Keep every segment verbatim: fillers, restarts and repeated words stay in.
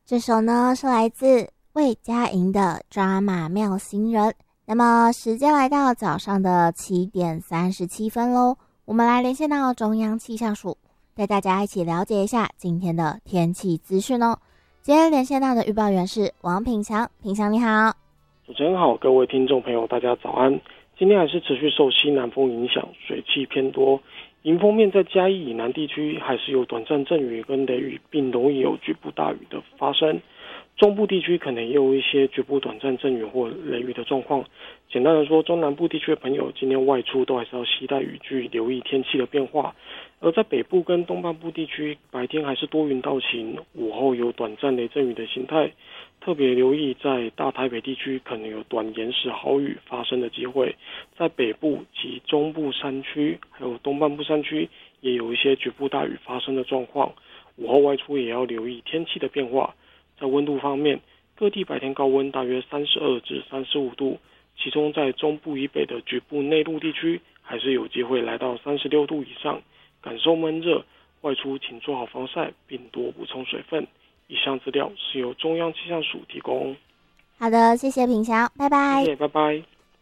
这首呢是来自魏佳莹的《抓马妙心人》。那么时间来到早上的七点三十七分咯，我们来连线到中央气象署，带大家一起了解一下今天的天气资讯哦。今天连线到的预报员是王品强，品强你好。 主持人好，各位听众朋友大家早安。今天还是持续受西南风影响，水汽偏多，迎风面在嘉义以南地区还是有短暂阵雨跟雷雨，并容易有局部大雨的发生。中部地区可能也有一些局部短暂阵雨或雷雨的状况。简单的说，中南部地区的朋友今天外出都还是要携带雨具，留意天气的变化。而在北部跟东半部地区，白天还是多云到晴，午后有短暂雷阵雨的形态。特别留意在大台北地区可能有短延时豪雨发生的机会，在北部及中部山区还有东半部山区也有一些局部大雨发生的状况。午后外出也要留意天气的变化。在温度方面，各地白天高温大约三十二至三十五度，其中在中部以北的局部内陆地区还是有机会来到三十六度以上，感受闷热。外出请做好防晒并多补充水分。以上资料是由中央气象署提供。 好的，谢谢品强，拜拜。 谢谢，拜拜。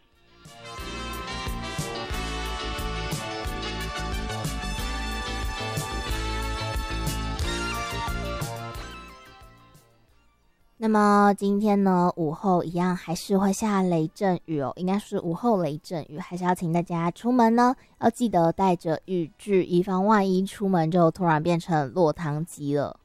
那么今天呢，午后一样还是会下雷阵雨哦，应该是午后雷阵雨，还是要请大家出门呢，要记得带着雨具，以防万一出门就突然变成落汤鸡了。